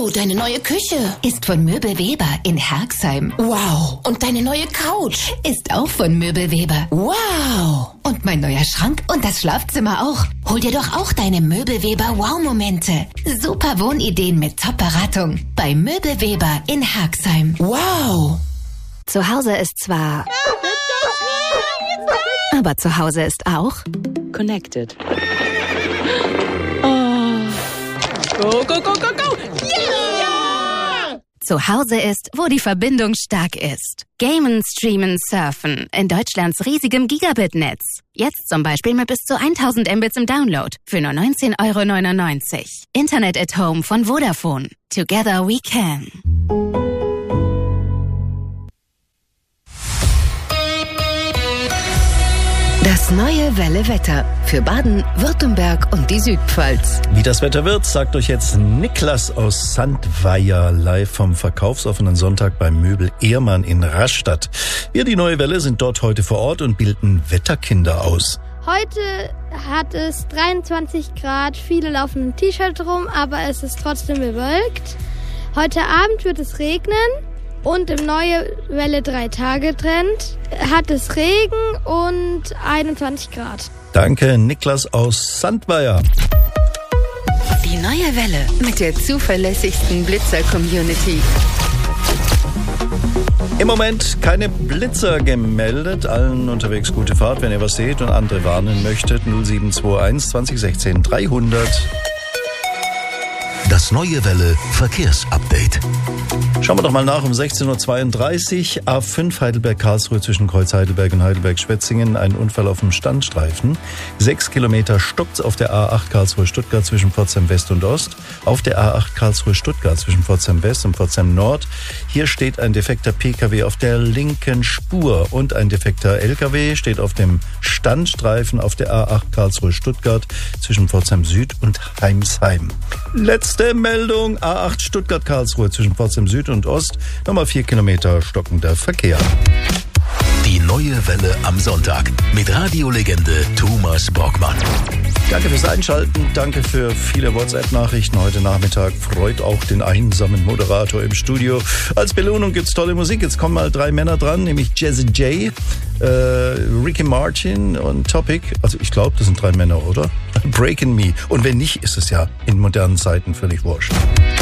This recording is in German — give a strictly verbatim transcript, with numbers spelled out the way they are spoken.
Oh, deine neue Küche Ist von Möbel Weber in Herxheim. Wow. Und deine neue Couch Ist auch von Möbel Weber. Wow. Und mein neuer Schrank und das Schlafzimmer auch. Hol dir doch auch deine Möbel Weber Wow-Momente. Super Wohnideen mit Top-Beratung. Bei Möbel Weber in Herxheim. Wow. Zu Hause ist zwar... Aber zu Hause ist auch... Connected. Oh. Go, go, go, go, go! Yeah! Zu Hause ist, wo die Verbindung stark ist. Gamen, streamen, surfen. In Deutschlands riesigem Gigabit-Netz. Jetzt zum Beispiel mit bis zu tausend Mbits im Download. Für nur neunzehn Euro neunundneunzig. Internet at Home von Vodafone. Together we can. Das neue Welle Wetter für Baden, Württemberg und die Südpfalz. Wie das Wetter wird, sagt euch jetzt Niklas aus Sandweier live vom verkaufsoffenen Sonntag beim Möbel Ehrmann in Rastatt. Wir, die neue Welle, sind dort heute vor Ort und bilden Wetterkinder aus. Heute hat es dreiundzwanzig Grad, viele laufen im T-Shirt rum, aber es ist trotzdem bewölkt. Heute Abend wird es regnen. Und im Neue Welle drei Tage Trend hat es Regen und einundzwanzig Grad. Danke, Niklas aus Sandweier. Die neue Welle mit der zuverlässigsten Blitzer-Community. Im Moment keine Blitzer gemeldet. Allen unterwegs gute Fahrt, wenn ihr was seht und andere warnen möchtet. null sieben zwei eins zwanzig sechzehn dreihundert. Das neue Welle Verkehrsupdate. Schauen wir doch mal nach um sechzehn Uhr zweiunddreißig. A fünf Heidelberg-Karlsruhe zwischen Kreuz Heidelberg und Heidelberg-Schwetzingen. Ein Unfall auf dem Standstreifen. Sechs Kilometer stockt's auf der A acht Karlsruhe-Stuttgart zwischen Pforzheim West und Ost. Auf der A acht Karlsruhe-Stuttgart zwischen Pforzheim West und Pforzheim Nord. Hier steht ein defekter P K W auf der linken Spur. Und ein defekter L K W steht auf dem Standstreifen auf der A acht Karlsruhe-Stuttgart zwischen Pforzheim Süd und Heimsheim. Letzte Meldung. A acht Stuttgart-Karlsruhe zwischen Pforzheim Süd und Ost. Nochmal vier Kilometer stockender Verkehr. Die neue Welle am Sonntag mit Radiolegende Thomas Brockmann. Danke fürs Einschalten, danke für viele WhatsApp-Nachrichten heute Nachmittag. Freut auch den einsamen Moderator im Studio. Als Belohnung gibt's tolle Musik. Jetzt kommen mal drei Männer dran, nämlich Jazzy J, äh, Ricky Martin und Topic. Also ich glaube, das sind drei Männer, oder? Breaking Me. Und wenn nicht, ist es ja in modernen Zeiten völlig wurscht.